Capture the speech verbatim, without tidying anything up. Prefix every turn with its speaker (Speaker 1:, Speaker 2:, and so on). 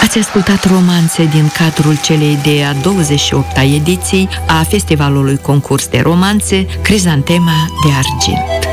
Speaker 1: Ați ascultat romanțe din cadrul celei de-a douăzeci și opta ediții a Festivalului Concurs de Romanțe Crizantema de Argint.